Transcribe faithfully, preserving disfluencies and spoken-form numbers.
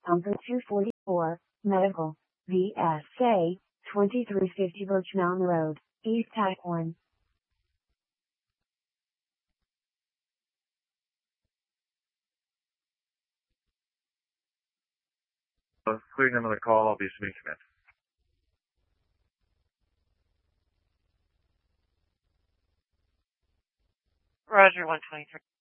Number two forty-four, Medical, V S A, twenty-three fifty Birch Mountain Road, East Type one. Including another call, I'll be assuming command. Roger, one twenty-three.